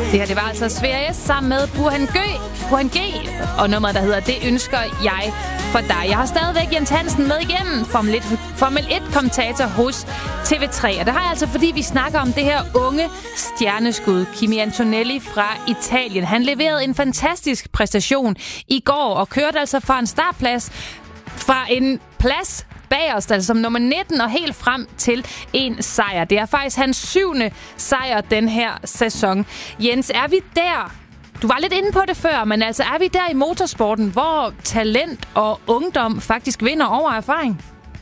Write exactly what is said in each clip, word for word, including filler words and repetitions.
Det her, det var altså Sverige sammen med Burhan G, Burhan G og nummeret, der hedder Det ønsker jeg for dig. Jeg har stadigvæk Jens Hansen med igennem, Formel et, Formel et-kommentator hos T V tre. Og det har jeg altså, fordi vi snakker om det her unge stjerneskud, Kimi Antonelli fra Italien. Han leverede en fantastisk præstation i går og kørte altså fra en startplads, fra en plads bagerst, altså som nummer nitten og helt frem til en sejr. Det er faktisk hans syvende sejr den her sæson. Jens, er vi der? Du var lidt inde på det før, men altså er vi der i motorsporten, hvor talent og ungdom faktisk vinder over erfaring?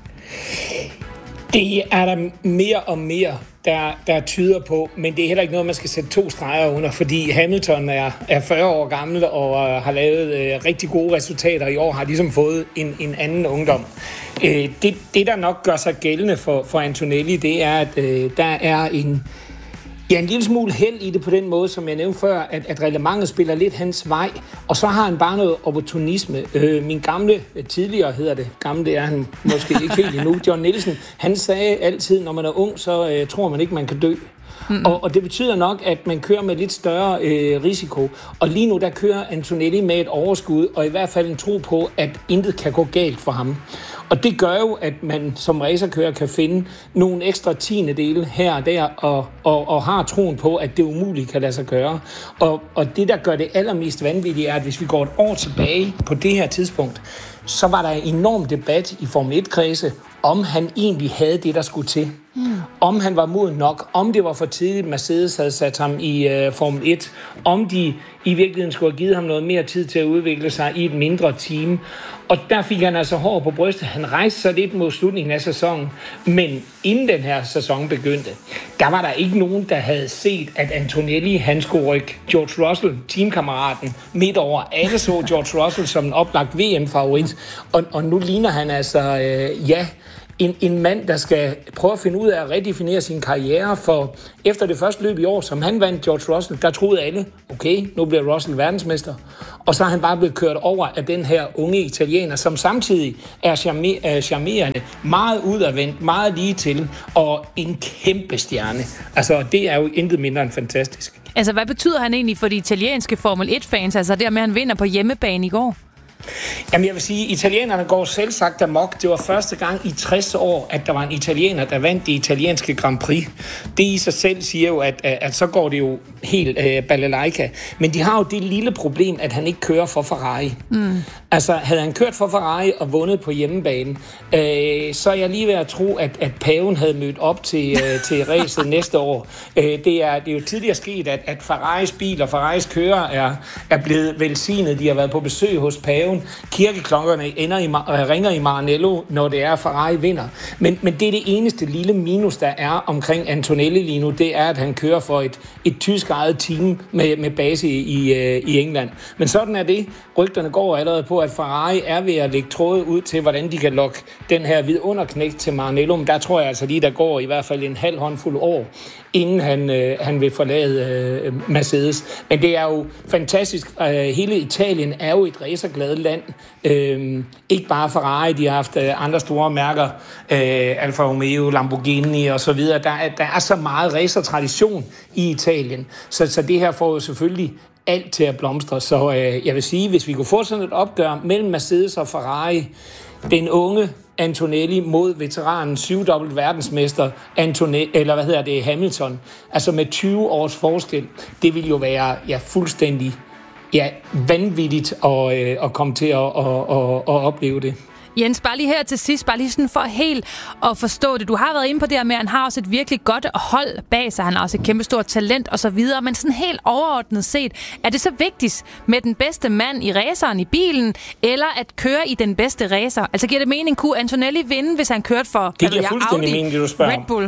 Det er der mere og mere, der, der tyder på, men det er heller ikke noget, man skal sætte to streger under, fordi Hamilton er, er fyrre år gammel og øh, har lavet øh, rigtig gode resultater i år, har ligesom fået en, en anden ungdom. Øh, det, det, der nok gør sig gældende for, for Antonelli, det er, at øh, der er en, ja, en lille smule held i det på den måde, som jeg nævnte før, at, at reglementet spiller lidt hans vej, og så har han bare noget opportunisme. Øh, min gamle, tidligere hedder det, gamle det er han måske ikke helt endnu, John Nielsen, han sagde altid, når man er ung, så øh, tror man ikke, man kan dø. Mm-hmm. Og, og det betyder nok, at man kører med lidt større øh, risiko. Og lige nu, der kører Antonelli med et overskud, og i hvert fald en tro på, at intet kan gå galt for ham. Og det gør jo, at man som racerkører kan finde nogle ekstra tiendedele her og der, og, og, og har troen på, at det umuligt kan lade sig gøre. Og, og det, der gør det allermest vanvittige, er, at hvis vi går et år tilbage på det her tidspunkt, så var der en enorm debat i Formel et-kredse, om han egentlig havde det, der skulle til. Mm. Om han var moden nok, om det var for tidligt, Mercedes havde sat ham i uh, Formel et, om de i virkeligheden skulle have givet ham noget mere tid til at udvikle sig i et mindre team. Og der fik han altså hår på brystet. Han rejste sig lidt mod slutningen af sæsonen. Men inden den her sæson begyndte, der var der ikke nogen, der havde set, at Antonelli, han skulle rykke George Russell, teamkammeraten, midt over. Alle så George Russell som en oplagt V M-favorit. Og, og nu ligner han altså, øh, ja... En, en mand, der skal prøve at finde ud af at redefinere sin karriere, for efter det første løb i år, som han vandt George Russell, der troede alle, okay, nu bliver Russell verdensmester. Og så er han bare blevet kørt over af den her unge italiener, som samtidig er charmerende, meget udadvendt, meget lige til, og en kæmpe stjerne. Altså, det er jo intet mindre end fantastisk. Altså, hvad betyder han egentlig for de italienske Formel et-fans, altså der med, at han vinder på hjemmebane i går? Jamen jeg vil sige, at italienerne går selvsagt amok. Det var første gang i tres år, at der var en italiener, der vandt det italienske Grand Prix. Det i sig selv siger jo, at, at, at så går det jo helt øh, balalaika. Men de har jo det lille problem, at han ikke kører for Ferrari. Mm. Altså havde han kørt for Ferrari og vundet på hjemmebane, øh, så er jeg lige ved at tro, at, at paven havde mødt op til, øh, til racet næste år. Øh, det, er, det er jo tidligere sket, at, at Ferraris bil og Ferraris kører er, er blevet velsignet. De har været på besøg hos paven. Kirkeklokkerne ender i, ringer i Maranello, når det er, Ferrari vinder. Men, men det er det eneste lille minus, der er omkring Antonelli lige nu, det er, at han kører for et, et tysk eget team med, med base i, i, i England. Men sådan er det. Rygterne går allerede på, at Ferrari er ved at lægge tråde ud til, hvordan de kan lokke den her vidunderknægt til Maranello. Men der tror jeg altså lige, der går i hvert fald en halv håndfuld år, inden han, øh, han vil forlade øh, Mercedes. Men det er jo fantastisk. Øh, hele Italien er jo et racerglad land. Øh, ikke bare Ferrari, de har haft øh, andre store mærker, øh, Alfa Romeo, Lamborghini og så videre. Der er, der er så meget racertradition i Italien. Så, så det her får jo selvfølgelig alt til at blomstre. Så øh, jeg vil sige, hvis vi kunne få sådan et opgør mellem Mercedes og Ferrari, den unge Antonelli mod veteranen syvdobbelt verdensmester Antonelli, eller hvad hedder det, Hamilton, altså med tyve års forskel, det vil jo være ja, fuldstændig ja, vanvittigt at, øh, at komme til at, at, at, at opleve det. Jens, bare lige her til sidst, bare lige sådan for helt at forstå det. Du har været inde på det her med, at han har også et virkelig godt hold bag sig. Han har også et kæmpe stort talent og så videre. Men sådan helt overordnet set, er det så vigtigt med den bedste mand i raceren i bilen, eller at køre i den bedste racer? Altså giver det mening, kunne Antonelli vinde, hvis han kørte for det giver fuldstændig mening, det du spørger. Red Bull?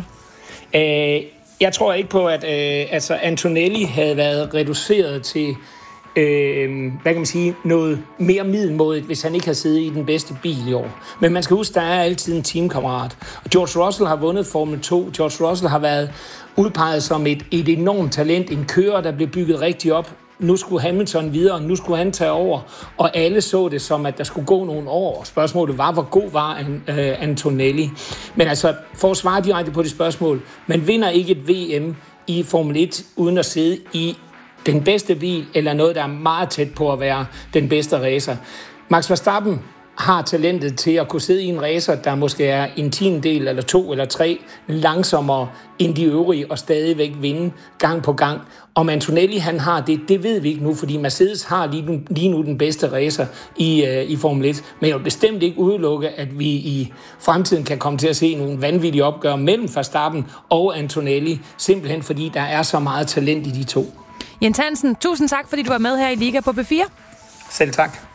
Øh, jeg tror ikke på, at øh, altså Antonelli havde været reduceret til Øh, hvad kan man sige, noget mere middelmådigt, hvis han ikke har siddet i den bedste bil i år. Men man skal huske, der er altid en teamkammerat. Og George Russell har vundet Formel to. George Russell har været udpeget som et, et enormt talent. En kører, der blev bygget rigtig op. Nu skulle Hamilton videre, nu skulle han tage over. Og alle så det som, at der skulle gå nogle år. Spørgsmålet var, hvor god var an, øh, Antonelli. Men altså, for at svare direkte på det spørgsmål, man vinder ikke et V M i Formel et uden at sidde i den bedste bil, eller noget, der er meget tæt på at være den bedste racer. Max Verstappen har talentet til at kunne sidde i en racer, der måske er en tiendedel eller to eller tre langsommere end de øvrige, og stadigvæk vinde gang på gang. Om Antonelli han har det, det ved vi ikke nu, fordi Mercedes har lige nu, lige nu den bedste racer i, uh, i Formel et. Men jeg vil bestemt ikke udelukke, at vi i fremtiden kan komme til at se nogle vanvittige opgør mellem Verstappen og Antonelli, simpelthen fordi der er så meget talent i de to. Jens Hansen, tusind tak, fordi du var med her i Liga på B fire. Selv tak.